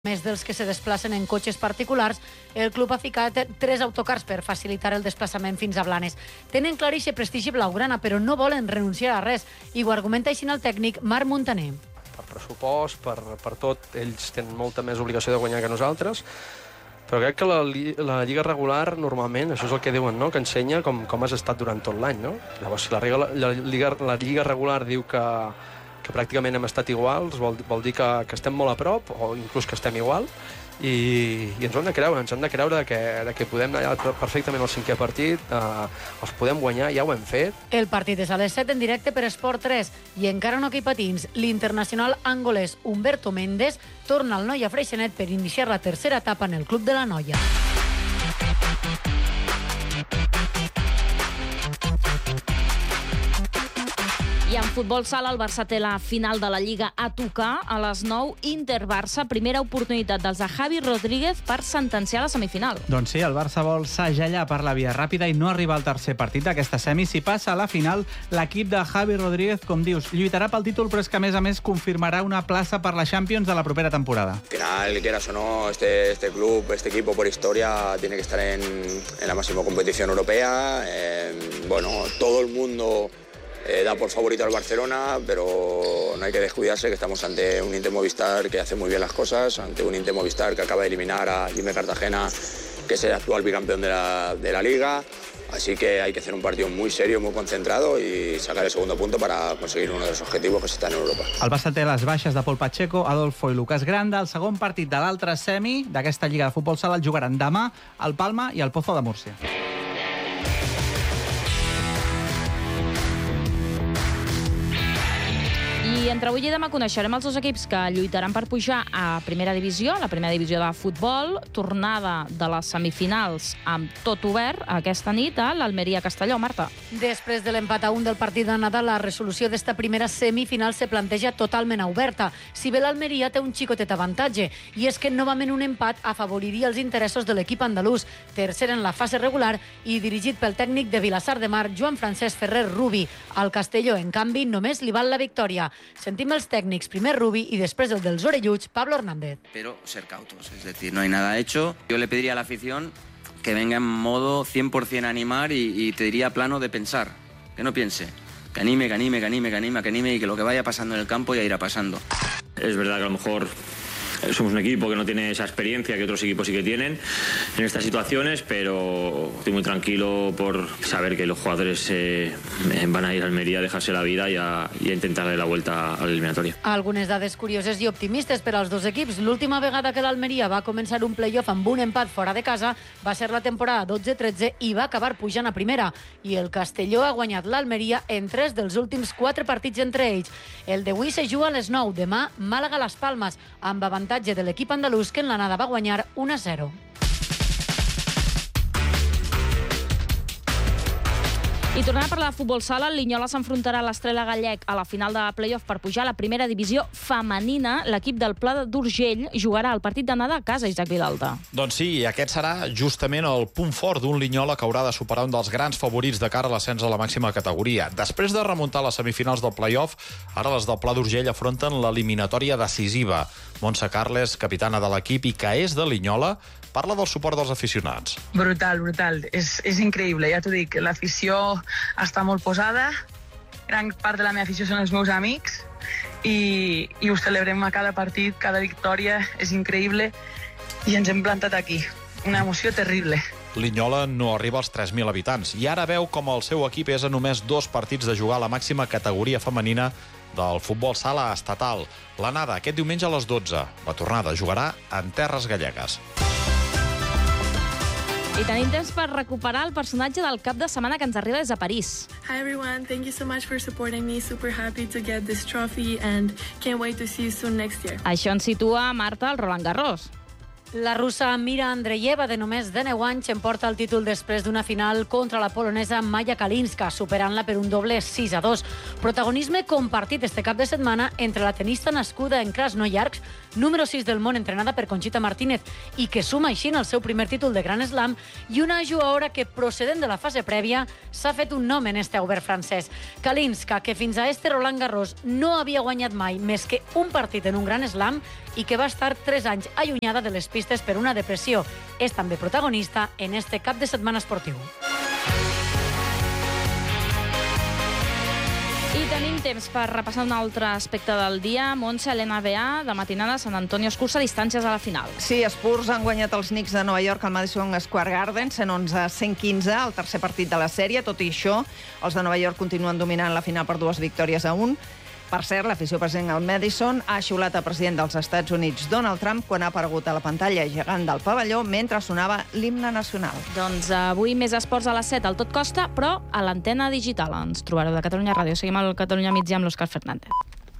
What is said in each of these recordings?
més dels que se desplacen en cotxes particulars, el club ha ficat 3 autocars per facilitar el desplaçament fins a Blanes. Tenen clar eixe prestigi blaugrana, però no volen renunciar a res, i ho argumenta així el tècnic Marc Montaner. Per pressupost, per tot, ells tenen molta més obligació de guanyar que nosaltres, però crec que la lliga regular, normalment, això és el que diuen, no?, que ensenya com has estat durant tot l'any, no? Llavors, si la lliga regular diu que pràcticament hem estat iguals, vol dir que estem molt a prop, o inclús que estem igual, i ens ho hem de creure que podem anar perfectament al 5è partit, els podem guanyar, ja ho hem fet. El partit és a les 7 en directe per Esport 3, i encara no que hi patins, l'internacional angolès Humberto Méndez torna al Noia Freixenet per iniciar la tercera etapa en el club de la Noia. I en futbol sala, el Barça té la final de la Lliga a tocar a les 9, Inter-Barça, primera oportunitat dels de Javi Rodríguez per sentenciar la semifinal. Doncs sí, el Barça vol segellar per la via ràpida i no arribar al tercer partit d'aquesta semi. Si passa a la final, l'equip de Javi Rodríguez, com dius, lluitarà pel títol, però és que a més confirmarà una plaça per la Champions de la propera temporada. Al final, quieras o no, este club, este equipo por historia tiene que estar en la máxima competición europea. Todo el mundo da por favorito al Barcelona, pero no hay que descuidarse que estamos ante un Inter Movistar que hace muy bien las cosas, ante un Inter Movistar que acaba de eliminar a Jimmy Cartagena, que es el actual bicampeón de la Liga. Así que hay que hacer un partido muy serio, muy concentrado y sacar el segundo punto para conseguir uno de los objetivos que está en Europa. El Barça té les baixes de Pol Pacheco, Adolfo i Lucas Granda. El segon partit de l'altre semi d'aquesta Lliga de Futbol Sala el jugaran demà al Palma i al Pozo de Múrcia. I entre avui i demà coneixerem els dos equips que lluitaran per pujar a primera divisió, la primera divisió de futbol, tornada de les semifinals amb tot obert aquesta nit a l'Almeria-Castelló. Marta. Després de l'empat a 1 del partit de Nadal, la resolució d'esta primera semifinal se planteja totalment oberta. Si bé l'Almeria té un xicotet avantatge, i és que novament un empat afavoriria els interessos de l'equip andalús, tercer en la fase regular i dirigit pel tècnic de Vilassar de Mar, Joan Francesc Ferrer Rubi. Al Castelló, en canvi, només li val la victòria. Sentim els técnicos, primer Rubi y después el dels orelluts, Pablo Hernández. Pero ser cautos, es decir, no hay nada hecho. Yo le pediría a la afición que venga en modo 100% a animar y te diría plano de pensar, que no piense, que anime y que lo que vaya pasando en el campo ya irá pasando. Es verdad que a lo mejor somos un equipo que no tiene esa experiencia que otros equipos sí que tienen en estas situaciones, pero estoy muy tranquilo por saber que los jugadores van a ir a Almería a dejarse la vida y a intentar darle la vuelta a la eliminatoria. Algunes dades curioses i optimistes per als dos equips. L'última vegada que l'Almeria va començar un play-off amb un empat fora de casa va ser la temporada 12-13 i va acabar pujant a primera. I el Castelló ha guanyat l'Almeria en 3 dels últims 4 partits entre ells. El d'avui se juga a les 9. Demà, Màlaga-Las Palmas, amb avantatge de l'equip andalús que en l'anada va guanyar 1-0. I tornant a parlar de futbol sala, el Linyola s'enfrontarà a l'Estrela Gallec a la final de play-off per pujar a la primera divisió femenina. L'equip del Pla d'Urgell jugarà el partit d'anada a casa, Isaac Vilalta. Doncs sí, i aquest serà justament el punt fort d'un Linyola que haurà de superar un dels grans favorits de cara a l'ascens a la màxima categoria. Després de remuntar les semifinals del play-off, ara les del Pla d'Urgell afronten l'eliminatòria decisiva. Montse Carles, capitana de l'equip i que és de Linyola, parla del suport dels aficionats. Brutal. És increïble, ja t'ho dic. L'afició està molt posada. Gran part de la meva afició són els meus amics i ho celebrem a cada partit, cada victòria. És increïble i ens hem plantat aquí. Una emoció terrible. Linyola no arriba als 3.000 habitants i ara veu com el seu equip és a només 2 partits de jugar a la màxima categoria femenina del futbol sala estatal. L'anada aquest diumenge a les 12. La tornada jugarà en terres gallegues. I tenim temps per recuperar el personatge del cap de setmana que ens arriba des de París. Hi everyone, thank you so much for supporting me. Super happy to get this trophy and can't wait to see you soon next year. Això ens situa, Marta, al Roland Garros. La russa Mira Andreeva, de només 19 anys, emporta el títol després d'una final contra la polonesa Maja Kalinska, superant-la per un doble 6-2. Protagonisme compartit este cap de setmana entre la tenista nascuda en Krasnoyarsk, número 6 del món, entrenada per Conchita Martínez, i que suma així el seu primer títol de Grand Slam, i una jugadora que, procedent de la fase prèvia, s'ha fet un nom en este obert francès. Kalinska, que fins a este Roland Garros no havia guanyat mai més que un partit en un Grand Slam, i que va estar 3 anys allunyada de les pistes per una depressió. És també protagonista en este cap de setmana esportiu. I tenim temps per repassar un altre aspecte del dia. Montse, l'NBA, de matinada, Sant Antonio escurça distàncies a la final. Sí, Spurs han guanyat els Knicks de Nova York al Madison Square Garden, 111-115, el tercer partit de la sèrie. Tot i això, els de Nova York continuen dominant la final per 2 victòries a 1. Per cert, l'afició present al Madison ha xiulat el president dels Estats Units, Donald Trump, quan ha aparegut a la pantalla gegant del pavelló mentre sonava l'himne nacional. Doncs avui més esports a les 7 al Tot Costa, però a l'antena digital. Ens trobareu de Catalunya Ràdio. Seguim al Catalunya Migdia amb l'Òscar Fernández.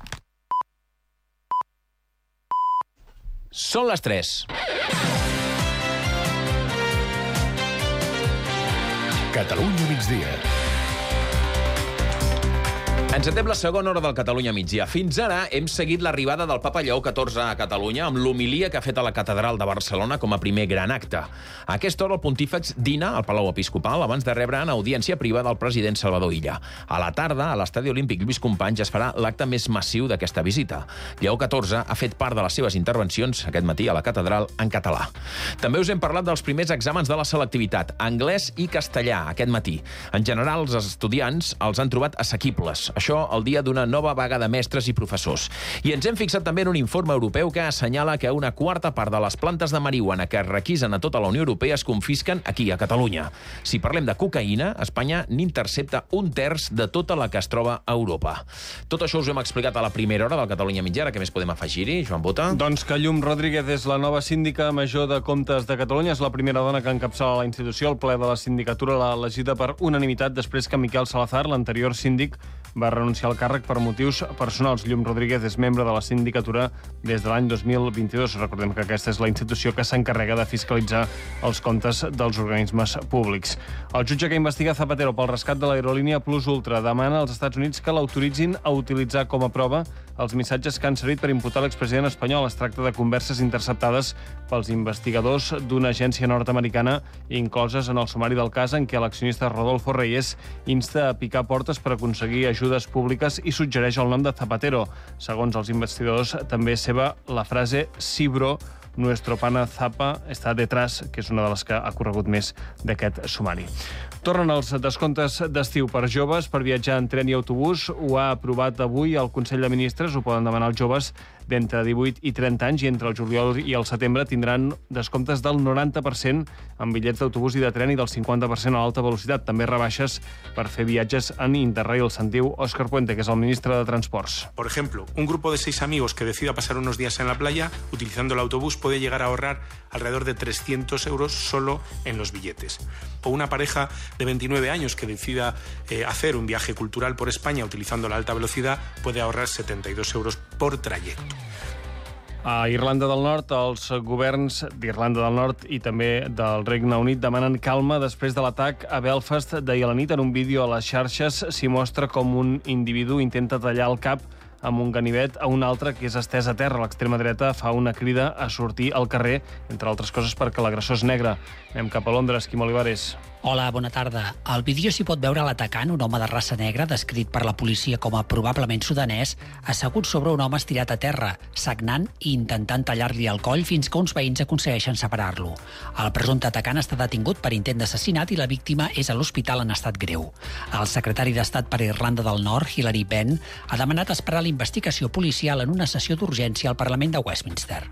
Són les 3. Catalunya Migdia. Encetem la segona hora del Catalunya Migdia. Fins ara hem seguit l'arribada del Papa Lleó XIV a Catalunya amb l'homilia que ha fet a la Catedral de Barcelona com a primer gran acte. A aquesta hora el pontífex dina al Palau Episcopal abans de rebre en audiència privada el president Salvador Illa. A la tarda, a l'Estadi Olímpic Lluís Companys es farà l'acte més massiu d'aquesta visita. Lleó XIV ha fet part de les seves intervencions aquest matí a la Catedral en català. També us hem parlat dels primers exàmens de la selectivitat, anglès i castellà, aquest matí. En general, els estudiants els han trobat assequibles. Això el dia d'una nova vaga de mestres i professors. I ens hem fixat també en un informe europeu que assenyala que una quarta part de les plantes de marihuana que es requisen a tota la Unió Europea es confisquen aquí, a Catalunya. Si parlem de cocaïna, Espanya n'intercepta 1/3 de tota la que es troba a Europa. Tot això us ho hem explicat a la primera hora del Catalunya Mitjà. Què més podem afegir-hi, Joan Bota? Doncs que Llum Rodríguez és la nova síndica major de Comptes de Catalunya. És la primera dona que encapçala la institució. El ple de la sindicatura l'ha elegida per unanimitat després que Miquel Salazar, l'anterior síndic, va renunciar al càrrec per motius personals. Llum Rodríguez és membre de la sindicatura des de l'any 2022. Recordem que aquesta és la institució que s'encarrega de fiscalitzar els comptes dels organismes públics. El jutge que investiga Zapatero pel rescat de l'aerolínia Plus Ultra demana als Estats Units que l'autoritzin a utilitzar com a prova els missatges que han servit per imputar l'expresident espanyol. Es tracta de converses interceptades pels investigadors d'una agència nord-americana incloses en el sumari del cas en què l'accionista Rodolfo Reyes insta a picar portes per aconseguir ajudes públiques i suggereix el nom de Zapatero. Segons els investigadors, també és seva la frase «Sí, bro, nuestro pana Zapa està detrás», que és una de les que ha corregut més d'aquest sumari. Tornen els descomptes d'estiu per joves per viatjar en tren i autobús. Ho ha aprovat avui el Consell de Ministres. Ho poden demanar els joves d'entre 18 i 30 anys i entre el juliol i el setembre tindran descomptes del 90% en bitllets d'autobús i de tren i del 50% a l'alta velocitat. També rebaixes per fer viatges en Interrail. Sentiu Òscar Puente, que és el ministre de Transports. Por ejemplo, un grupo de 6 amigos que decida pasar unos días en la playa utilizando el autobús puede llegar a ahorrar alrededor de 300 euros solo en los billetes. O una pareja de 29 años que decida hacer un viaje cultural por España utilizando la alta velocidad puede ahorrar 72 euros por trayecto. A Irlanda del Nord, els governs d'Irlanda del Nord i també del Regne Unit demanen calma després de l'atac a Belfast d'ahir a la nit. En un vídeo a les xarxes s'hi mostra com un individu intenta tallar el cap amb un ganivet a un altre que és estès a terra. L'extrema dreta fa una crida a sortir al carrer, entre altres coses perquè l'agressor és negre. Anem cap a Londres, Quim Olivares. Hola, bona tarda. Al vídeo s'hi pot veure l'atacant, un home de raça negra, descrit per la policia com a probablement sudanès, assegut sobre un home estirat a terra, sagnant i intentant tallar-li el coll fins que uns veïns aconsegueixen separar-lo. El presumpte atacant està detingut per intent d'assassinat i la víctima és a l'hospital en estat greu. El secretari d'Estat per Irlanda del Nord, Hilary Benn, ha demanat esperar la investigació policial en una sessió d'urgència al Parlament de Westminster.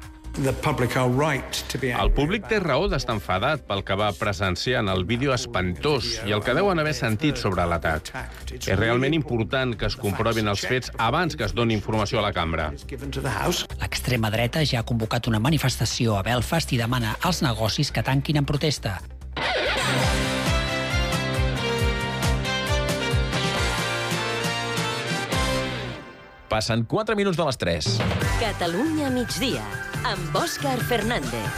El públic té raó d'estar enfadat pel que va presenciar en el vídeo espantós i el que deuen haver sentit sobre l'atac. És realment important que es comprovin els fets abans que es doni informació a la cambra. L'extrema dreta ja ha convocat una manifestació a Belfast i demana als negocis que tanquin en protesta. Passen 4 minuts de les 3. Catalunya migdia, amb Òscar Fernández.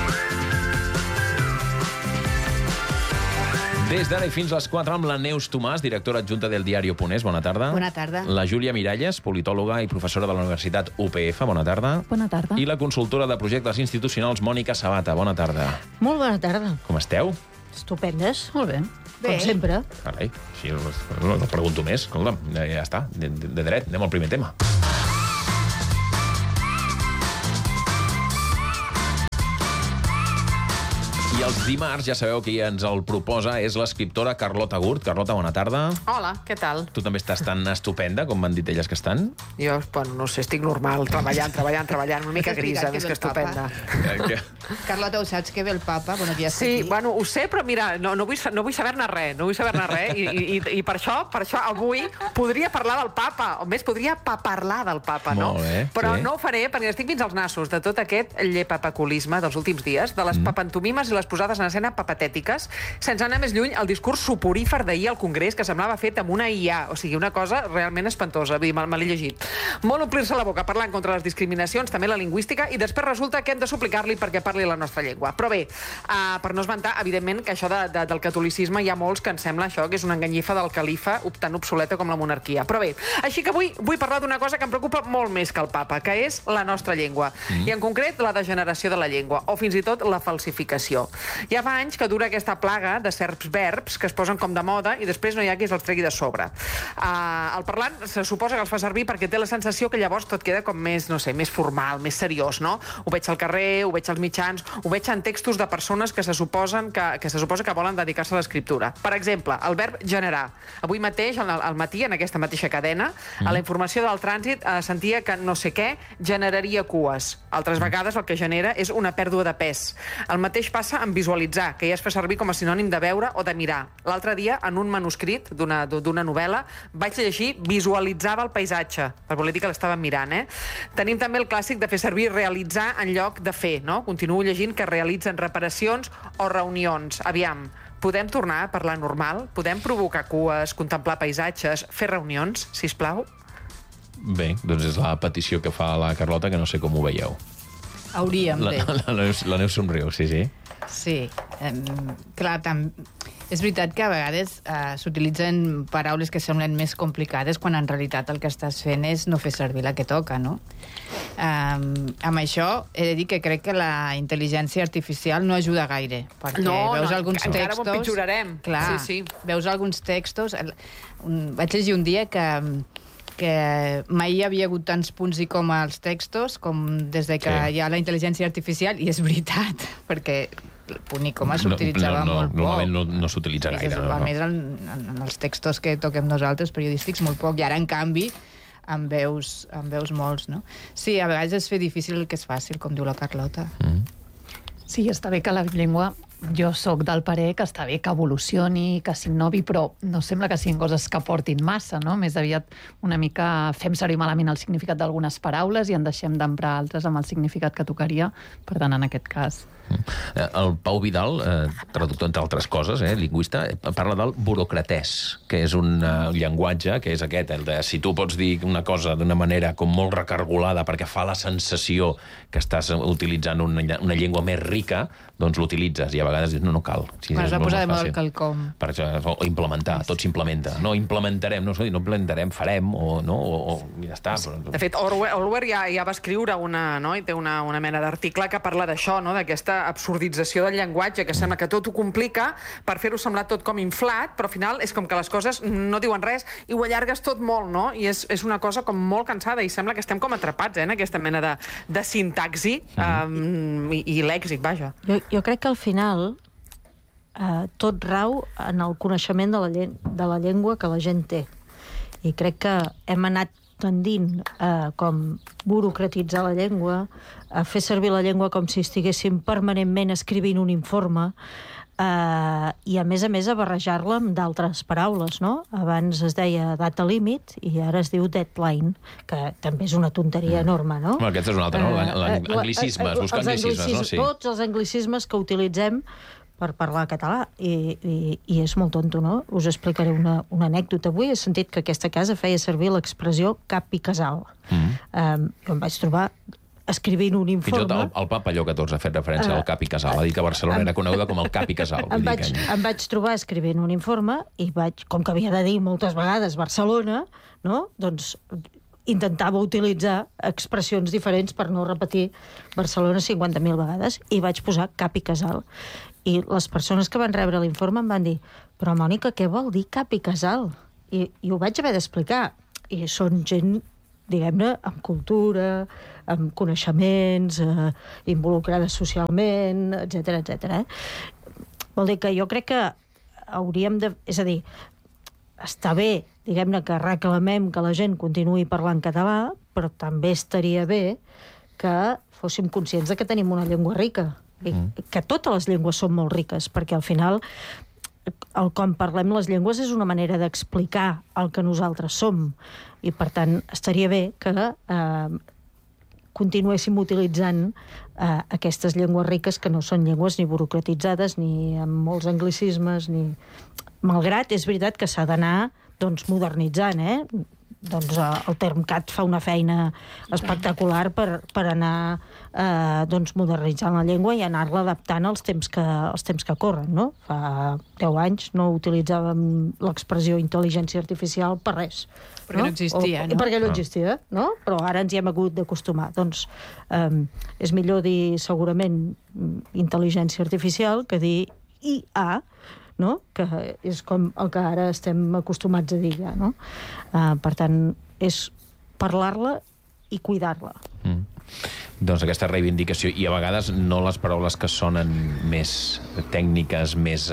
Des d'ara i fins a les 4 amb la Neus Tomàs, directora adjunta del Diario.es. Bona tarda. Bona tarda. La Júlia Miralles, politòloga i professora de la Universitat UPF. Bona tarda. Bona tarda. I la consultora de projectes institucionals, Mònica Sabata. Bona tarda. Molt bona tarda. Com esteu? Estupendes. Molt bé. Com sempre. Carai, si no pregunto més. Escolta'm, ja està, de dret. Anem al primer tema. I els dimarts, ja sabeu qui ens el proposa, és l'escriptora Carlota Gurt. Carlota, bona tarda. Hola, què tal? Tu també estàs tan estupenda com m'han dit elles que estan? Jo, bueno, no sé, estic normal, treballant, una mica grisa, més que estupenda. Carlota, ho saps que ve el papa? Bueno, ja sí, bueno, ho sé, però mira, no vull saber-ne res, i per això avui podria parlar del papa, o més, podria parlar del papa, no? Molt bé, però sí. no ho faré, perquè estic fins als nassos de tot aquest llepapaculisme dels últims dies, de les papantomimes i les posades en escena papatètiques, sense anar més lluny, el discurs soporífer d'ahir al Congrés, que semblava fet amb una IA, o sigui, una cosa realment espantosa, vull dir, me l'he llegit. Molt omplir-se la boca parlant contra les discriminacions, també la lingüística, i després resulta que hem de suplicar-li perquè parli la nostra llengua. Però bé, per no esmentar, evidentment, que això del catolicisme hi ha molts que ens sembla això, que és una enganyifa del califa tan obsoleta com la monarquia. Però bé, així que avui vull parlar d'una cosa que em preocupa molt més que el papa, que és la nostra llengua, i en concret la degeneració de la llengua, o fins i tot la falsificació. Ja fa anys que dura aquesta plaga de certs verbs que es posen com de moda i després no hi ha qui els tregui de sobre. El parlant se suposa que els fa servir perquè té la sensació que llavors tot queda com més, no sé, més formal, més seriós, no? Ho veig al carrer, ho veig als mitjans, ho veig en textos de persones que se suposa que volen dedicar-se a l'escriptura. Per exemple, el verb generar. Avui mateix, al matí, en aquesta mateixa cadena, a la informació del trànsit sentia que no sé què generaria cues. Altres vegades el que genera és una pèrdua de pes. El mateix passa amb visualitzar, que ja es fa servir com a sinònim de veure o de mirar. L'altre dia, en un manuscrit d'una novel·la, vaig llegir visualitzava el paisatge, per voler dir que l'estàvem mirant, Tenim també el clàssic de fer servir realitzar en lloc de fer, no? Continuo llegint que realitzen reparacions o reunions. Aviam, podem tornar a parlar normal? Podem provocar cues, contemplar paisatges, fer reunions, sisplau? Bé, doncs és la petició que fa la Carlota, que no sé com ho veieu. Hauríem de. La Neus somriu, sí. Sí, clar, és veritat que a vegades s'utilitzen paraules que semblen més complicades quan en realitat el que estàs fent és no fer servir la que toca, no? Amb això he de dir que crec que la intel·ligència artificial no ajuda gaire, perquè veus alguns textos... Encara ho empitjorarem. Clar, sí. Veus alguns textos... Vaig llegir un dia que mai hi havia hagut tants punts i coma als textos com des de que hi ha la intel·ligència artificial, i és veritat, perquè el punt i coma s'utilitzava molt poc. Normalment no s'utilitza gaire. A més, en els textos que toquem nosaltres, periodístics, molt poc, i ara, en canvi, en veus molts, no? Sí, a vegades és fer difícil el que és fàcil, com diu la Carlota. Sí, està bé que la llengua... Jo sóc del parer que està bé que evolucioni, que s'innovi, però no sembla que siguin coses que portin massa, no? Més aviat una mica fem servir malament el significat d'algunes paraules i en deixem d'emprar altres amb el significat que tocaria. Per tant, en aquest cas... El Pau Vidal, traductor entre altres coses, lingüista, parla del burocratès, que és un llenguatge que és aquest, el de si tu pots dir una cosa d'una manera com molt recargolada perquè fa la sensació que estàs utilitzant una llengua més rica, doncs l'utilitzes i a vegades dius, no cal. Has de posar de moda el quelcom. Per exemple, o implementar, tot s'implementa. No implementarem, farem, o ja està. De fet, Orwell ja va escriure i té una mena d'article que parla d'això, d'aquesta absurdització del llenguatge, que sembla que tot ho complica per fer-ho semblar tot com inflat, però al final és com que les coses no diuen res i ho allargues tot molt, no? I és una cosa com molt cansada i sembla que estem com atrapats en aquesta mena de sintaxi i lèxic, vaja. Jo crec que al final tot rau en el coneixement de la llengua que la gent té. I crec que hem anat tendint a com burocratitzar la llengua, a fer servir la llengua com si estiguéssim permanentment escrivint un informe, i a més a barrejar-la amb d'altres paraules, no? Abans es deia data límit i ara es diu deadline, que també és una tonteria enorme, no? Aquest és un altre, no? Anglicismes, buscar anglicismes, no? Sí. Tots els anglicismes que utilitzem per parlar català, i és molt tonto, no? Us explicaré una anècdota. Avui he sentit que aquesta casa feia servir l'expressió cap i casal. Jo em vaig trobar escrivint un informe... Fins i tot el papa Lleó XIV ha fet referència al cap i casal. Ha dit que Barcelona era coneguda com el cap i casal. Em vaig trobar escrivint un informe i com que havia de dir moltes vegades Barcelona, no? Doncs intentava utilitzar expressions diferents per no repetir Barcelona 50.000 vegades i vaig posar cap i casal. I les persones que van rebre l'informe em van dir, però Mònica, què vol dir cap i casal? I ho vaig haver d'explicar. I són gent diguem-ne, amb cultura, amb coneixements, involucrades socialment, etc. Vol dir que jo crec que hauríem de... És a dir, està bé, diguem-ne, que reclamem que la gent continuï parlant català, però també estaria bé que fóssim conscients de que tenim una llengua rica, i que totes les llengües són molt riques, perquè al final el com parlem les llengües és una manera d'explicar el que nosaltres som, i per tant estaria bé que continuéssim utilitzant aquestes llengües riques, que no són llengües ni burocratitzades, ni amb molts anglicismes, ni... Malgrat, és veritat que s'ha d'anar modernitzant, doncs el Termcat fa una feina espectacular per anar modernitzant la llengua i anar-la adaptant als temps que corren, no? Fa 10 anys no utilitzàvem l'expressió intel·ligència artificial per res. Perquè no existia, no? Perquè no existia, no? Però ara ens hi hem hagut d'acostumar. Doncs és millor dir segurament intel·ligència artificial que dir IA, no? Que és com el que ara estem acostumats a dir ja, no? Per tant, és parlar-la i cuidar-la. Doncs aquesta reivindicació, i a vegades no les paraules que sonen més tècniques, més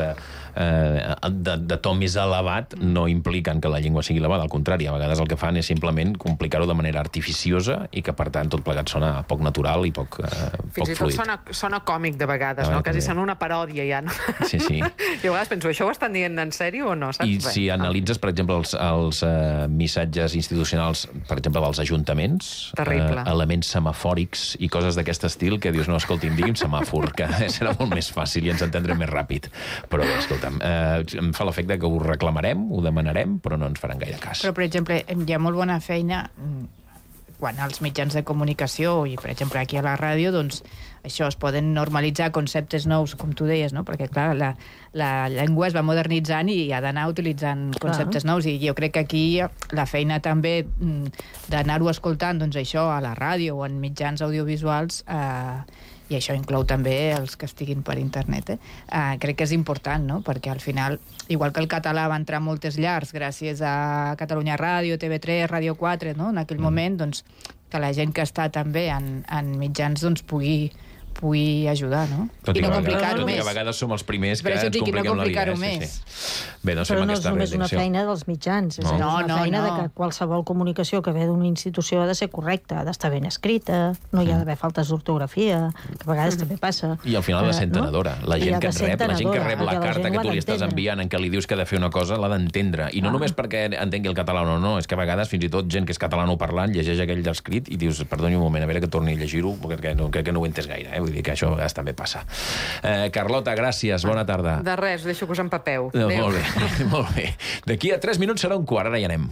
de to més elevat, no impliquen que la llengua sigui elevada, al contrari, a vegades el que fan és simplement complicar-ho de manera artificiosa i que, per tant, tot plegat sona poc natural i poc fluid. Fins i tot sona còmic de vegades, no? Quasi sona una paròdia, ja, no? Sí. I a vegades penso, això ho estan dient en sèrio o no? I si analitzes, per exemple, els missatges institucionals, per exemple, dels ajuntaments, elements semafòrics i coses d'aquest estil, que dius, no, escolti'm, digui'm semàfor, que serà molt més fàcil i ens entendrem més ràpid. Però bé, escolta, em fa l'efecte que ho reclamarem, ho demanarem, però no ens faran gaire cas. Però, per exemple, hi ha molt bona feina quan als mitjans de comunicació i, per exemple, aquí a la ràdio, doncs això, es poden normalitzar conceptes nous, com tu deies, no? Perquè, clar, la llengua es va modernitzant i ha d'anar utilitzant conceptes nous, i jo crec que aquí la feina també d'anar-ho escoltant, doncs això, a la ràdio o en mitjans audiovisuals, i això inclou també els que estiguin per internet, crec que és important, no? Perquè al final, igual que el català va entrar a moltes llars gràcies a Catalunya Ràdio, TV3, Ràdio 4, no? En aquell moment, doncs, que la gent que està també en mitjans doncs pugui ajudar, no? Tot i no complicar-ho més. Tot i que a vegades som els primers que ens compliquem la vida. Bé, doncs però no és només una feina dels mitjans, és una feina de que qualsevol comunicació que ve d'una institució ha de ser correcta, ha d'estar ben escrita, no hi ha d'haver faltes d'ortografia, que a vegades també passa. I al final ha de ser entenedora. La gent que rep la carta que tu li estàs enviant en què li dius que ha de fer una cosa, l'ha d'entendre. I no només perquè entengui el català o no, és que a vegades fins i tot gent que és catalanoparlant llegeix aquell escrit i dius, perdoni un moment, a veure que torni a llegir-ho, perquè crec que no ho he entès gaire, Vull dir que això també passa. Carlota, gràcies, bona tarda. De res, deixo que us empapeu. Molt bé. D'aquí a 3 minuts serà un quart, ara hi anem.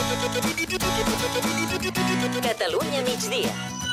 Catalunya migdia.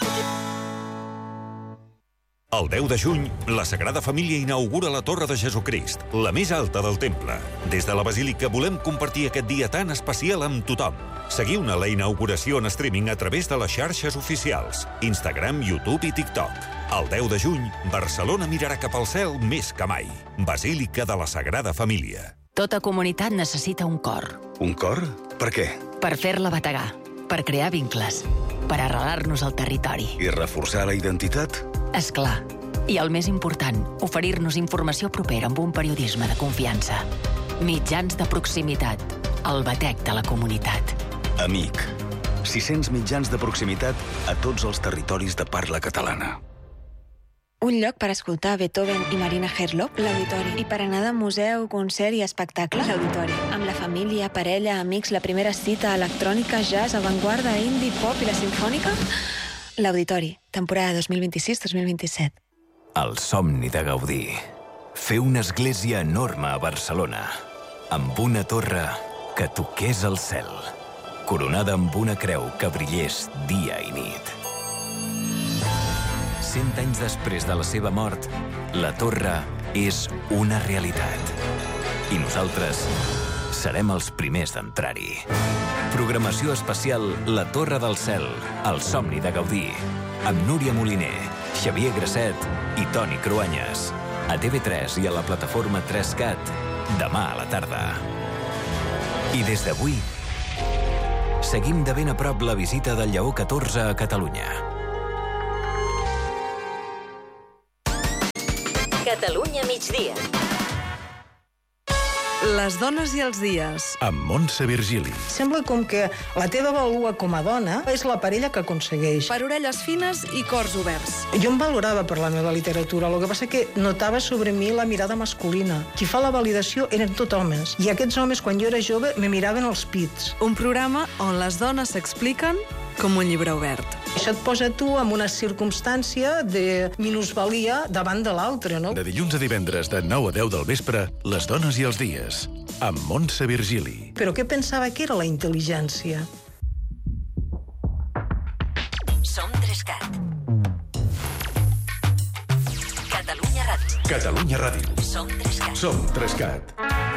El 10 de juny, la Sagrada Família inaugura la Torre de Jesucrist, la més alta del temple. Des de la Basílica volem compartir aquest dia tan especial amb tothom. Seguiu-ne la inauguració en streaming a través de les xarxes oficials, Instagram, YouTube i TikTok. El 10 de juny, Barcelona mirarà cap al cel més que mai. Basílica de la Sagrada Família. Tota comunitat necessita un cor. Un cor? Per què? Per fer-la bategar, per crear vincles, per arrelar-nos al territori. I reforçar la identitat? És clar. I el més important, oferir-nos informació propera amb un periodisme de confiança. Mitjans de proximitat. El batec de la comunitat. Amic. 600 mitjans de proximitat a tots els territoris de parla catalana. Un lloc per escoltar Beethoven i Marina Herlop, l'Auditori. I per anar de museu, concert i espectacle, l'Auditori. Amb la família, parella, amics, la primera cita, electrònica, jazz, avantguarda, indie, pop i la simfònica... L'Auditori, temporada 2026-2027. El somni de Gaudí. Fer una església enorme a Barcelona, amb una torre que toqués el cel, coronada amb una creu que brillés dia i nit. 100 anys després de la seva mort, la torre és una realitat. I nosaltres serem els primers d'entrar-hi. Programació especial La Torre del Cel, el somni de Gaudí, amb Núria Moliner, Xavier Grasset i Toni Cruanyes. A TV3 i a la plataforma 3CAT, demà a la tarda. I des d'avui, seguim de ben a prop la visita del Lleó 14 a Catalunya. Catalunya migdia. Les dones i els dies. Amb Montse Virgili. Sembla com que la teva vàlua com a dona és la parella que aconsegueix. Per orelles fines i cors oberts. Jo em valorava per la meva literatura, el que passa que notava sobre mi la mirada masculina. Qui fa la validació eren tot homes. I aquests homes, quan jo era jove, me miraven els pits. Un programa on les dones s'expliquen com un llibre obert. Això et posa tu en una circumstància de minusvalia davant de l'altre, no? De dilluns a divendres, de 9 a 10 del vespre, Les dones i els dies, amb Montse Virgili. Però què pensava que era la intel·ligència? Som 3CAT. Catalunya Ràdio. Catalunya Ràdio. Som 3CAT. Som 3CAT.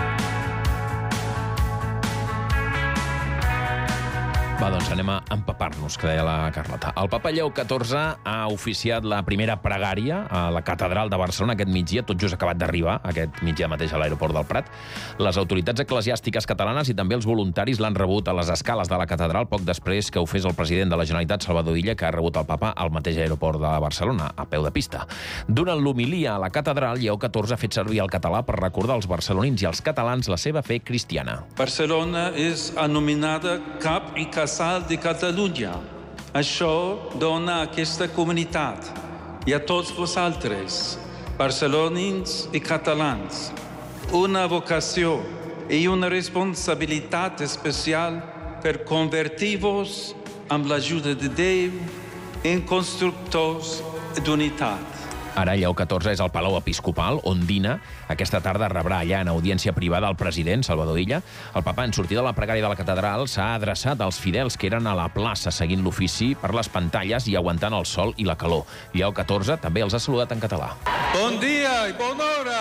Va, doncs anem a empapar-nos, que deia la Carlota. El papa Lleó XIV ha oficiat la primera pregària a la catedral de Barcelona aquest migdia, tot just acabat d'arribar, aquest migdia mateix a l'aeroport del Prat. Les autoritats eclesiàstiques catalanes i també els voluntaris l'han rebut a les escales de la catedral poc després que ho fes el president de la Generalitat, Salvador Illa, que ha rebut el papa al mateix aeroport de Barcelona, a peu de pista. Durant l'homilia a la catedral, Lleó XIV ha fet servir el català per recordar als barcelonins i als catalans la seva fe cristiana. Barcelona és anomenada cap i casal de Catalunya. Això dona a aquesta comunitat i a tots vosaltres, barcelonins i catalans, una vocació i una responsabilitat especial per convertir-vos amb l'ajuda de Déu en constructors d'unitat. Ara Lleó XIV és al Palau Episcopal, on dina. Aquesta tarda rebrà allà en audiència privada el president, Salvador Illa. El papa, en sortir de la pregària de la catedral, s'ha adreçat als fidels que eren a la plaça seguint l'ofici per les pantalles i aguantant el sol i la calor. Lleó XIV també els ha saludat en català. Bon dia i bona hora!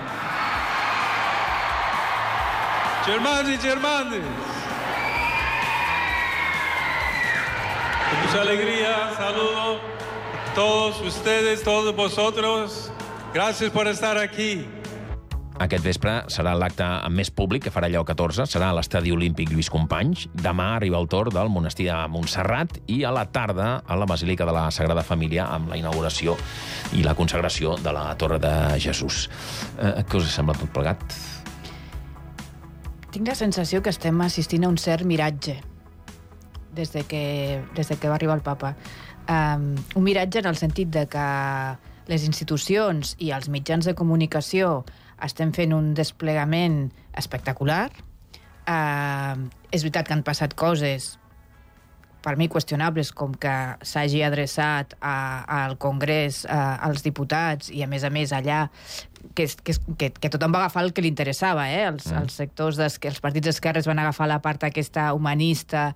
Germans i germanes! Con mucha alegría, saludo todos ustedes, todos vosotros. Gracias por estar aquí. Aquest vespre serà l'acte amb més públic que farà Lleó XIV. Serà a l'Estadi Olímpic Lluís Companys. Demà arriba el torn del monestir de Montserrat i a la tarda a la Basílica de la Sagrada Família amb la inauguració i la consagració de la Torre de Jesús. Què us sembla tot plegat? Tinc la sensació que estem assistint a un cert miratge des de que va arribar el papa. Un miratge en el sentit de que les institucions i els mitjans de comunicació estem fent un desplegament espectacular. És veritat que han passat coses per mi qüestionables, com que s'hagi adreçat al Congrés, als diputats, i a més allà que tothom va agafar el que li interessava, els sectors, els partits d'esquerres van agafar la part aquesta humanista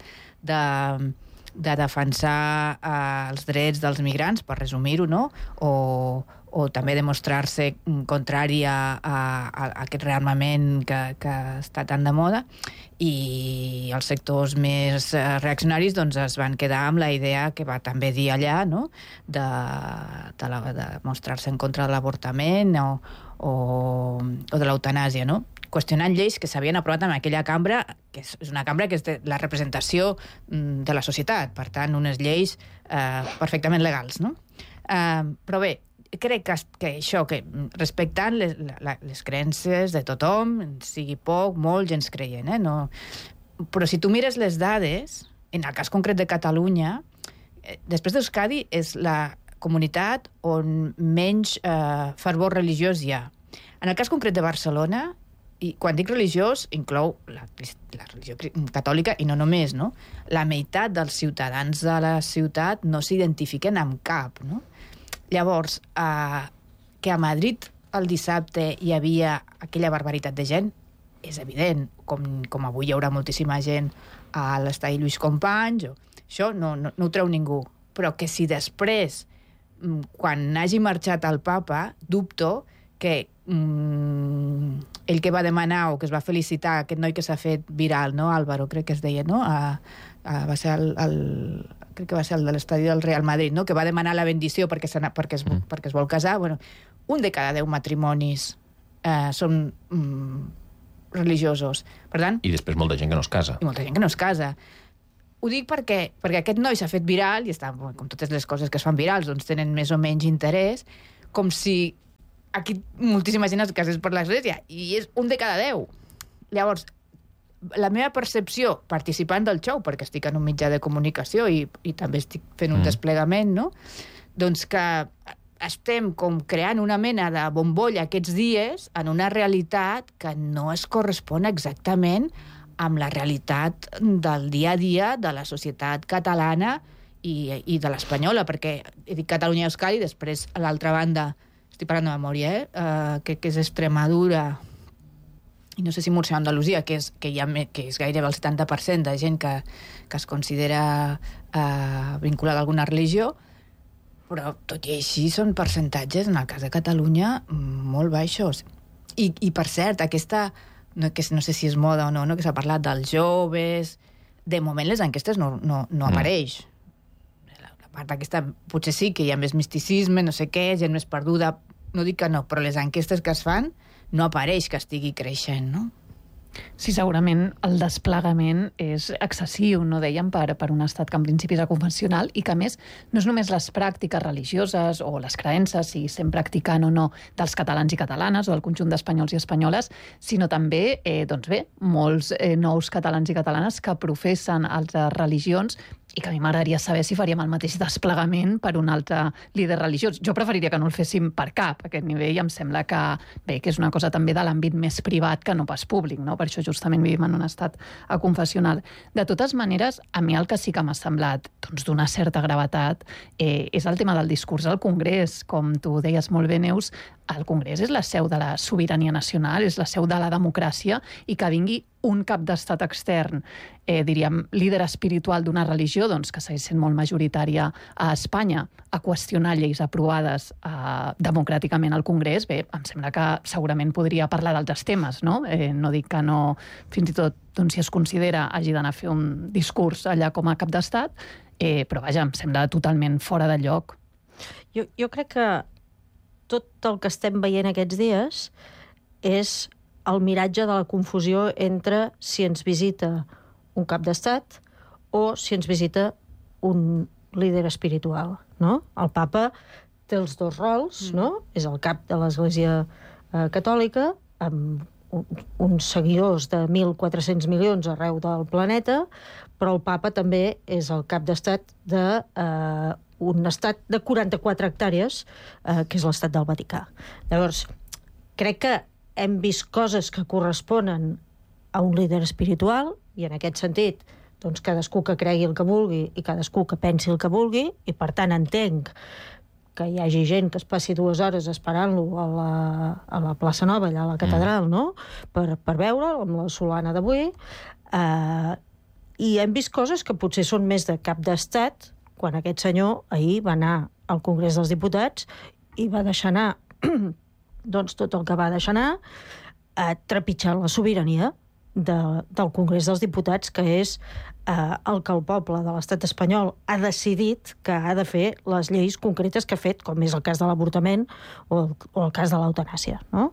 de defensar els drets dels migrants, per resumir-ho, no? O també demostrar-se contrari a aquest rearmament que està tan de moda, i els sectors més reaccionaris doncs, es van quedar amb la idea que va també dir allà, no? de mostrar-se en contra de l'avortament o de l'eutanàsia, no? Qüestionant lleis que s'havien aprovat en aquella cambra, que és una cambra que és de la representació de la societat, per tant, unes lleis perfectament legals, no? Però bé, crec que això, que respectant les creences de tothom, sigui poc, molt, gens creient, no? Però si tu mires les dades, en el cas concret de Catalunya, després d'Euskadi és la comunitat on menys fervor religiós hi ha. En el cas concret de Barcelona, i quan dic religiós, inclou la religió catòlica i no només, no? La meitat dels ciutadans de la ciutat no s'identifiquen amb cap, no? Llavors, que a Madrid el dissabte hi havia aquella barbaritat de gent, és evident, com avui hi haurà moltíssima gent a l'estadi Lluís Companys, això no ho treu ningú. Però que si després, quan hagi marxat el papa, dubto que ell que va demanar o que es va felicitar, aquest noi que s'ha fet viral, no? Álvaro, crec que es deia, no? Va ser crec que va ser el de l'estadi del Real Madrid, no? Que va demanar la bendició perquè es vol casar. Bueno, un de cada 10 matrimonis són religiosos. Per tant... I després molta gent que no es casa. I molta gent que no es casa. ho dic perquè aquest noi s'ha fet viral i està, com totes les coses que es fan virals, doncs tenen més o menys interès, com si aquí moltíssima gent es casés per l'església, i és 1 de cada 10. Llavors, la meva percepció, participant del show, perquè estic en un mitjà de comunicació i també estic fent un desplegament, no? Doncs que estem com creant una mena de bombolla aquests dies en una realitat que no es correspon exactament amb la realitat del dia a dia de la societat catalana i de l'espanyola, perquè he dit Catalunya i Euskadi, després a l'altra banda, estic parlant de memòria, que és Extremadura, i no sé si Múrcia o Andalusia, que és gairebé el 70% de gent que es considera vinculada a alguna religió, però tot i així són percentatges, en el cas de Catalunya, molt baixos. I per cert, aquesta, no sé si és moda o no, que s'ha parlat dels joves, de moment les enquestes no apareix. La part aquesta, potser sí que hi ha més misticisme, no sé què, gent més perduda, no dic que no, però les enquestes que es fan no apareix que estigui creixent, no? Sí, segurament el desplegament és excessiu, no dèiem, per un estat que en principi és confessional i que, a més, no és només les pràctiques religioses o les creences, si estem practicant o no, dels catalans i catalanes o del conjunt d'espanyols i espanyoles, sinó també, doncs bé, molts nous catalans i catalanes que professen altres religions i que a mi m'agradaria saber si faríem el mateix desplegament per un altre líder religiós. Jo preferiria que no el féssim per cap, a aquest nivell, i em sembla que, bé, que és una cosa també de l'àmbit més privat que no pas públic, no? Per això justament vivim en un estat confessional. De totes maneres, a mi el que sí que m'ha semblat d'una certa gravetat és el tema del discurs al Congrés. Com tu deies molt bé, Neus, el Congrés és la seu de la sobirania nacional, és la seu de la democràcia, i que vingui un cap d'estat extern, diríem, líder espiritual d'una religió, doncs, que segueix sent molt majoritària a Espanya, a qüestionar lleis aprovades democràticament al Congrés, bé, em sembla que segurament podria parlar d'altres temes, no? No dic que no, fins i tot, doncs, si es considera, hagi d'anar a fer un discurs allà com a cap d'estat, però vaja, em sembla totalment fora de lloc. Jo crec que tot el que estem veient aquests dies és el miratge de la confusió entre si ens visita un cap d'estat o si ens visita un líder espiritual, no? El papa té els dos rols, no? És el cap de l'Església Catòlica, amb uns seguidors de 1.400 milions arreu del planeta, però el papa també és el cap d'estat d'un estat de 44 hectàrees, que és l'estat del Vaticà. Llavors, crec que hem vist coses que corresponen a un líder espiritual, i en aquest sentit, doncs cadascú que cregui el que vulgui i cadascú que pensi el que vulgui, i per tant entenc que hi hagi gent que es passi 2 hores esperant-lo a la plaça Nova, allà a la catedral, no? Per veure'l, amb la solana d'avui. I hem vist coses que potser són més de cap d'estat, quan aquest senyor ahir va anar al Congrés dels Diputats i va deixar anar doncs tot el que va deixar anar, trepitjant la sobirania del Congrés dels Diputats, que és el que el poble de l'estat espanyol ha decidit que ha de fer les lleis concretes que ha fet, com és el cas de l'avortament o el cas de l'eutanàsia, no?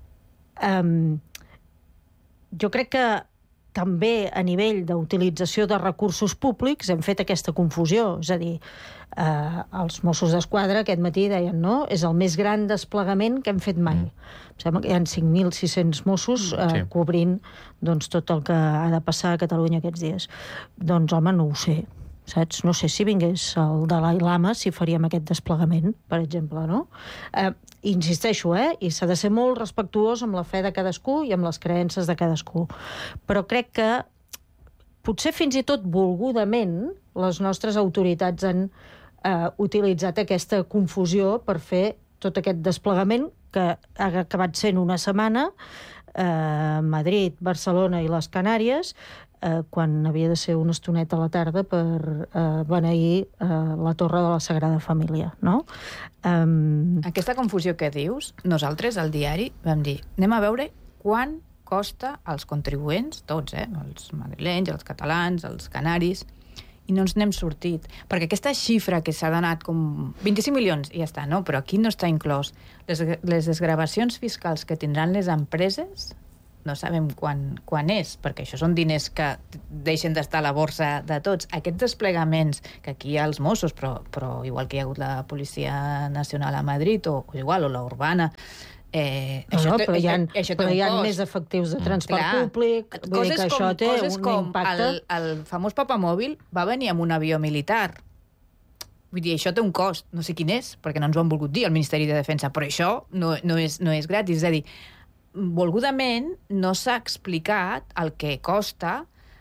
Jo crec que també a nivell d'utilització de recursos públics hem fet aquesta confusió, és a dir, els Mossos d'Esquadra aquest matí deien, no? És el més gran desplegament que hem fet mai. Em sembla que hi ha 5.600 Mossos cobrint doncs, tot el que ha de passar a Catalunya aquests dies. Doncs, home, no ho sé, saps? No sé si vingués el Dalai Lama si faríem aquest desplegament, per exemple, no? Insisteixo, i s'ha de ser molt respectuós amb la fe de cadascú i amb les creences de cadascú. Però crec que potser fins i tot volgudament les nostres autoritats han utilitzat aquesta confusió per fer tot aquest desplegament que ha acabat sent una setmana Madrid, Barcelona i les Canàries, quan havia de ser una estoneta a la tarda per beneir la Torre de la Sagrada Família, no? Aquesta confusió que dius, nosaltres al diari vam dir, anem a veure quant costa als contribuents, tots, els madrilenys, els catalans, els canaris, i no ens n'hem sortit. Perquè aquesta xifra que s'ha donat com 25 milions, i ja està, no? Però aquí no està inclòs. Les desgravacions fiscals que tindran les empreses no sabem quan és, perquè això són diners que deixen d'estar a la borsa de tots. Aquests desplegaments, que aquí hi ha els Mossos, però igual que hi ha hagut la Policia Nacional a Madrid, o igual, o la Urbana, però hi ha més efectius de transport públic, vull dir que això té un impacte. El famós papamòbil va venir amb un avió militar. Vull dir, això té un cost, no sé quin és, perquè no ens ho han volgut dir al Ministeri de Defensa, però això no és gratis. És a dir, volgudament no s'ha explicat el que costa,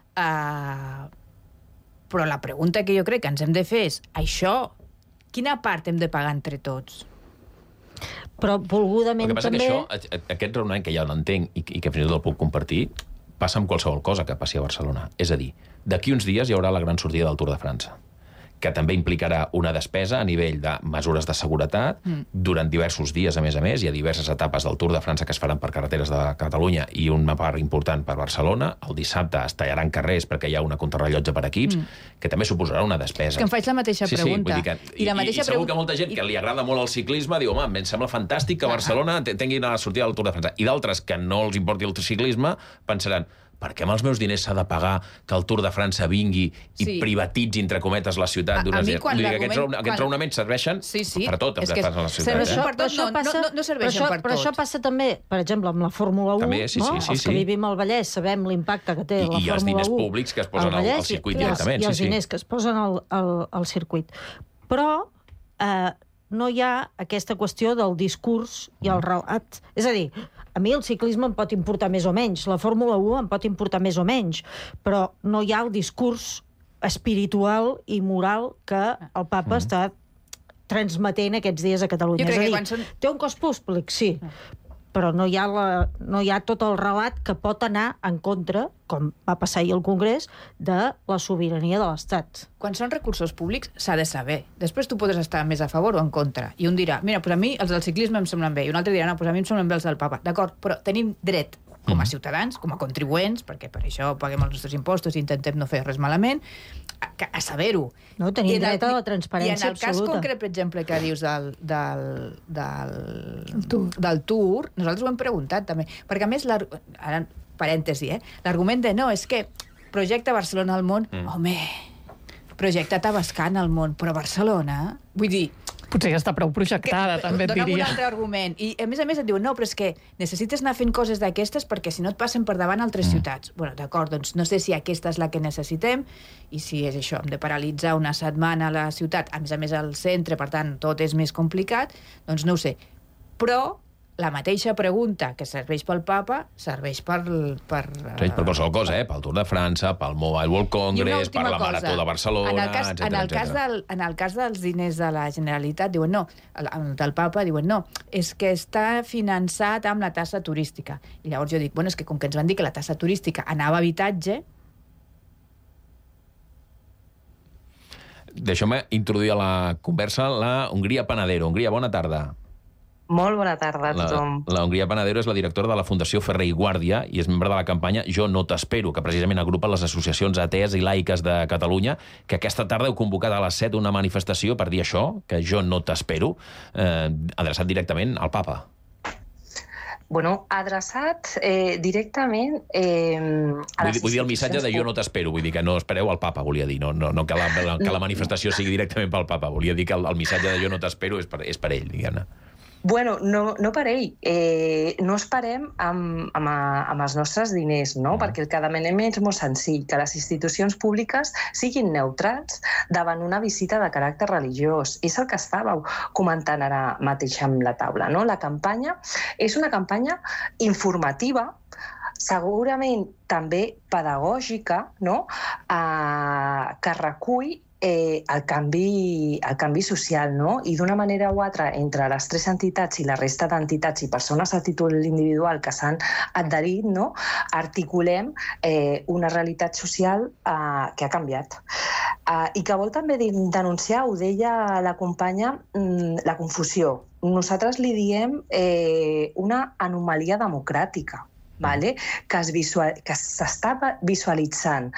però la pregunta que jo crec que ens hem de fer és, això, quina part hem de pagar entre tots? Però volgudament també... El que passa que això, aquest raonament que ja l'entenc i que fins i tot el puc compartir, passa amb qualsevol cosa que passi a Barcelona. És a dir, d'aquí uns dies hi haurà la gran sortida del Tour de França, que també implicarà una despesa a nivell de mesures de seguretat durant diversos dies, a més, hi ha diverses etapes del Tour de França que es faran per carreteres de Catalunya i una part important per Barcelona. El dissabte es tallaran carrers perquè hi ha una contrarrellotge per equips, que també suposarà una despesa. És que em faig la mateixa pregunta. I segur que molta gent que li agrada molt el ciclisme diu, home, em sembla fantàstic que Barcelona tingui la sortida del Tour de França. I d'altres que no els importi el ciclisme pensaran, per què amb els meus diners s'ha de pagar que el Tour de França vingui i privatitzi, entre cometes, la ciutat? Aquests raonaments serveixen per tot. No serveixen per tot. Però això passa també, per exemple, amb la Fórmula 1. Els que vivim al Vallès sabem l'impacte que té la Fórmula 1. I els diners públics que es posen al circuit directament. I els diners que es posen al circuit. Però no hi ha aquesta qüestió del discurs i el relat. És a dir, a mi el ciclisme em pot importar més o menys, la Fórmula 1 em pot importar més o menys, però no hi ha el discurs espiritual i moral que el papa està transmetent aquests dies a Catalunya. És a dir, té un cost públic, sí, però no hi ha tot el relat que pot anar en contra, com va passar ahir al Congrés, de la sobirania de l'Estat. Quan són recursos públics s'ha de saber. Després tu podràs estar més a favor o en contra. I un dirà, mira, a mi els del ciclisme em semblen bé, i un altre dirà, no, a mi em semblen bé els del papa. D'acord, però tenim dret, com a ciutadans, com a contribuents, perquè per això paguem els nostres impostos i intentem no fer res malament, a saber-ho. No, tenim dret a la transparència absoluta. I en el cas concret, per exemple, que dius del Tour, nosaltres ho hem preguntat també, perquè a més, ara, parèntesi, l'argument de no, és que projecta Barcelona al món, home, projecta Tavascan al món, però Barcelona, vull dir... Potser ja està prou projectada, també et diria. Dóna'm un altre argument. I a més et diuen, no, però és que necessites anar fent coses d'aquestes perquè si no et passen per davant altres ciutats. Bueno, d'acord, doncs no sé si aquesta és la que necessitem i si és això, hem de paralitzar una setmana a la ciutat, a més al centre, per tant, tot és més complicat, doncs no ho sé. Però la mateixa pregunta que serveix pel papa serveix per qualsevol cosa, pel Tour de França, pel Mobile World Congress, per la Marató de Barcelona, etcètera. En el cas dels diners de la Generalitat, diuen no, del papa diuen no, és que està finançat amb la taxa turística. I llavors jo dic, bueno, és que com que ens van dir que la taxa turística anava a habitatge... Deixeu-me introduir a la conversa la Hongria Panadero. Hongria, bona tarda. Molt bona tarda a tothom. La Hongria Panadero és la directora de la Fundació Ferrer i Guàrdia i és membre de la campanya Jo no t'espero, que precisament agrupa les associacions atees i laiques de Catalunya, que aquesta tarda heu convocat a les 7 una manifestació per dir això, que Jo no t'espero, adreçat directament al papa. Bueno, adreçat directament... Vull dir el missatge de Jo no t'espero, vull dir que no espereu al papa, volia dir, no que la manifestació sigui directament pel papa, volia dir que el missatge de Jo no t'espero és per ell, diguem-ne. Bueno, no per ell. No esperem amb els nostres diners, no? Perquè el que demanem és molt senzill, que les institucions públiques siguin neutrals davant una visita de caràcter religiós. És el que estàveu comentant ara mateix amb la taula, no? La campanya és una campanya informativa, segurament també pedagògica, no? Que recull el canvi social, no? I d'una manera o altra, entre les 3 entitats i la resta d'entitats i persones a títol individual que s'han adherit, no? Articulem una realitat social que ha canviat. I que vol també denunciar, ho deia la companya, la confusió. Nosaltres li diem una anomalia democràtica. que s'estava visualitzant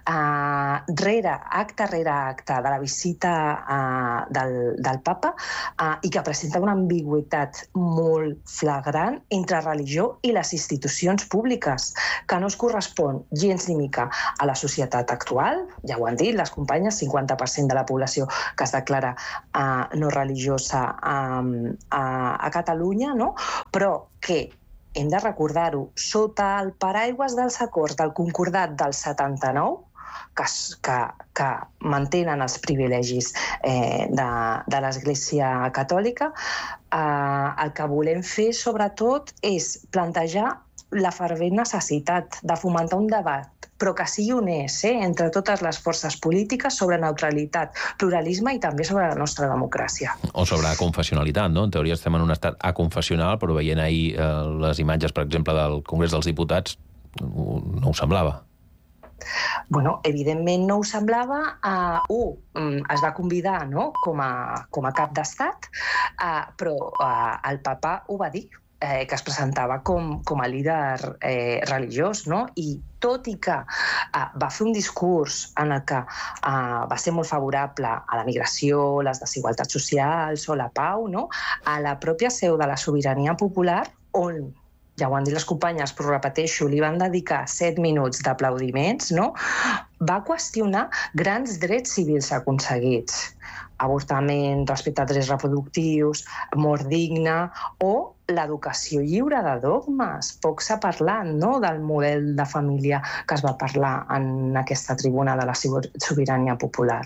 acte rere acte de la visita del papa i que presenta una ambigüitat molt flagrant entre religió i les institucions públiques, que no es correspon gens ni mica a la societat actual. Ja ho han dit les companyes, 50% de la població que es declara no religiosa a Catalunya, no? Però que hem de recordar-ho, sota el paraigües dels acords del Concordat del 79, que mantenen els privilegis de l'Església Catòlica, el que volem fer, sobretot, és plantejar la fervent necessitat de fomentar un debat, però que sigui honest entre totes les forces polítiques sobre neutralitat, pluralisme i també sobre la nostra democràcia. O sobre confessionalitat, no? En teoria estem en un estat aconfessional, però veient ahir les imatges, per exemple, del Congrés dels Diputats, no ho semblava. Bueno, evidentment no ho semblava. Es va convidar com a cap d'estat, però el papa ho va dir, que es presentava com a líder religiós, no? I tot i que va fer un discurs en el que va ser molt favorable a la migració, les desigualtats socials o la pau, no? A la pròpia seu de la sobirania popular, on, ja ho han dit les companyes, però repeteixo, li van dedicar 7 minuts d'aplaudiments, no? Va qüestionar grans drets civils aconseguits. Avortament, respecte a drets reproductius, mort digna o l'educació lliure de dogmes. Poc s'ha parlat del model de família que es va parlar en aquesta tribuna de la sobirania popular.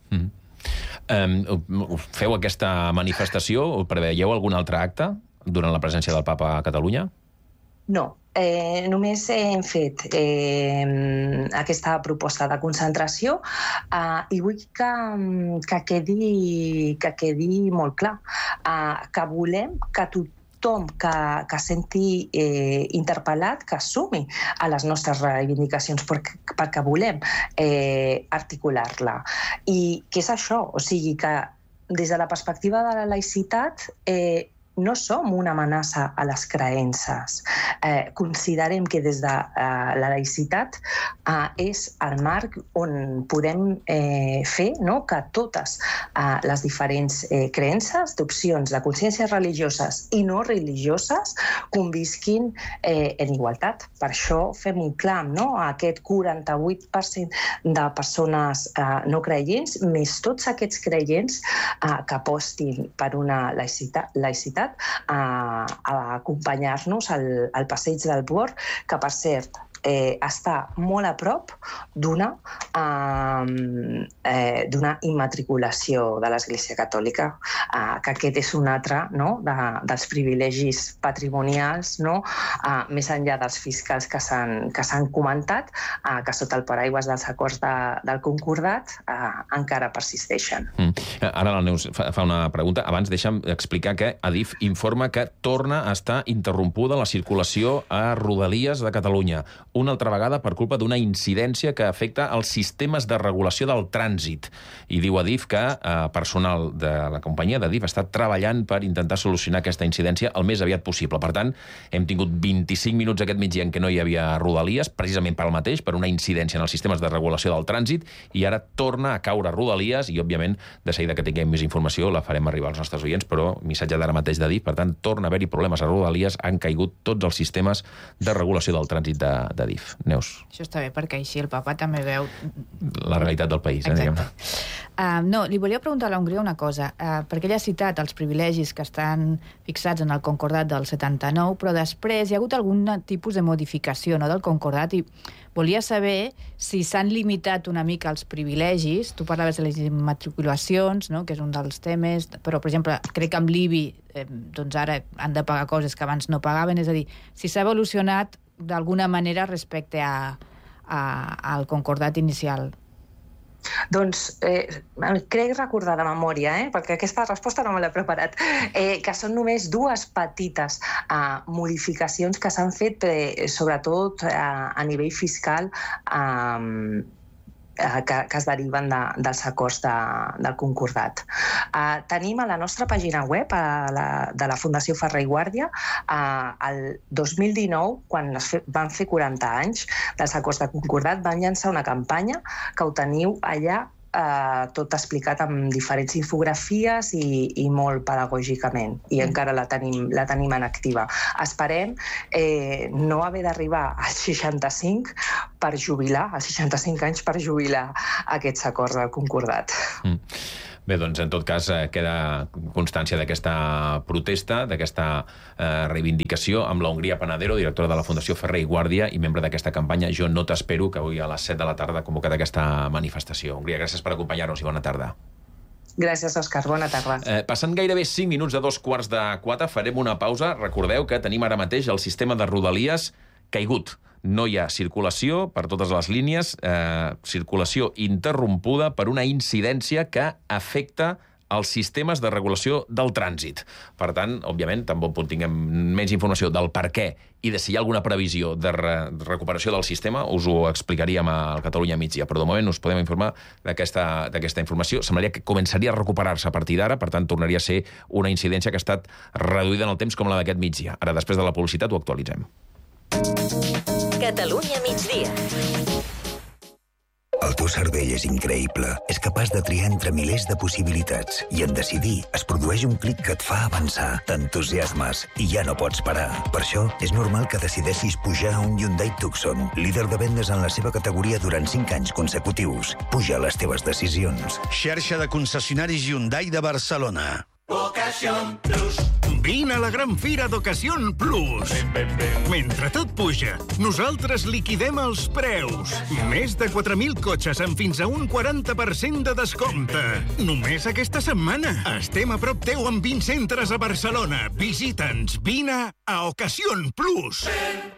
Feu aquesta manifestació o preveieu algun altre acte durant la presència del papa a Catalunya? No. Només hem fet aquesta proposta de concentració i vull que quedi molt clar que volem que tothom que senti interpel·lat que assumi a les nostres reivindicacions perquè volem articular-la. I què és això? O sigui que des de la perspectiva de la laïcitat no som una amenaça a les creences. Considerem que des de la laïcitat és el marc on podem fer que totes les diferents creences d'opcions de consciències religioses i no religioses convisquin en igualtat. Per això fem un clam a aquest 48% de persones no creients, més tots aquests creients que apostin per una laïcitat a acompanyar-nos al passeig del Bor, que, per cert, està molt a prop d'una immatriculació de l'Església Catòlica, que aquest és un altre dels privilegis patrimonials, més enllà dels fiscals que s'han comentat, que sota el paraigües dels acords del Concordat encara persisteixen. Ara la Neus fa una pregunta. Abans deixa'm explicar que Adif informa que torna a estar interrompuda la circulació a Rodalies de Catalunya, una altra vegada per culpa d'una incidència que afecta els sistemes de regulació del trànsit. I diu Adif que personal de la companyia d'Adif està treballant per intentar solucionar aquesta incidència el més aviat possible. Per tant, hem tingut 25 minuts aquest migdia en què no hi havia Rodalies, precisament per al mateix, per una incidència en els sistemes de regulació del trànsit, i ara torna a caure Rodalies i, òbviament, de seguida que tinguem més informació la farem arribar als nostres oients, però missatge d'ara mateix d'Adif, per tant, torna a haver-hi problemes a Rodalies, han caigut tots els sistemes de regulació del trànsit d'Adif. Neus. Això està bé, perquè així el papa també veu la realitat del país. No, li volia preguntar a la Hongria una cosa, perquè ella ha citat els privilegis que estan fixats en el Concordat del 79, però després hi ha hagut algun tipus de modificació del Concordat i volia saber si s'han limitat una mica els privilegis. Tu parlaves de les immatriculacions, que és un dels temes, però, per exemple, crec que amb l'IBI doncs ara han de pagar coses que abans no pagaven, és a dir, si s'ha evolucionat d'alguna manera respecte al Concordat inicial. Doncs crec recordar de memòria, perquè aquesta resposta no me l'he preparat, que són només 2 petites modificacions que s'han fet sobretot a nivell fiscal que es deriven dels acords del concordat. Tenim a la nostra pàgina web de la Fundació Ferrer i Guàrdia el 2019, quan van fer 40 anys dels acords de concordat, van llançar una campanya que ho teniu allà tot explicat amb diferents infografies i molt pedagògicament, i encara la tenim en activa. Esperem no haver d'arribar als 65 per jubilar, als 65 anys per jubilar aquests acords del concordat. Bé, doncs, en tot cas, queda constància d'aquesta protesta, d'aquesta reivindicació amb la Hongria Panadero, directora de la Fundació Ferrer i Guàrdia i membre d'aquesta campanya Jo no t'espero, que avui a les 7 de la tarda ha convocat aquesta manifestació. Hongria, gràcies per acompanyar-nos i bona tarda. Gràcies, Òscar. Bona tarda. Passant gairebé 5 minuts de 3:45, farem una pausa. Recordeu que tenim ara mateix el sistema de Rodalies caigut. No hi ha circulació per totes les línies, circulació interrompuda per una incidència que afecta els sistemes de regulació del trànsit. Per tant, òbviament, tan bon punt tinguem més informació del per què i de si hi ha alguna previsió de recuperació del sistema, us ho explicaríem al Catalunya Migdia, però de moment us podem informar d'aquesta informació. Semblaria que començaria a recuperar-se a partir d'ara, per tant, tornaria a ser una incidència que ha estat reduïda en el temps com la d'aquest migdia. Ara, després de la publicitat, ho actualitzem. Catalunya Migdia. El teu cervell és increïble. És capaç de triar entre milers de possibilitats. I en decidir es produeix un clic que et fa avançar. T'entusiasmes i ja no pots parar. Per això, és normal que decideixis pujar a un Hyundai Tucson, líder de vendes en la seva categoria durant 5 anys consecutius. Puja les teves decisions. Xarxa de concessionaris Hyundai de Barcelona. Ocasión Plus. Vine a la gran fira d'Ocasión Plus. Mentre tot puja, nosaltres liquidem els preus. Més de 4.000 cotxes amb fins a un 40% de descompte. Només aquesta setmana. Estem a prop teu amb 20 centres a Barcelona. Visita'ns. Vine a Ocasión Plus.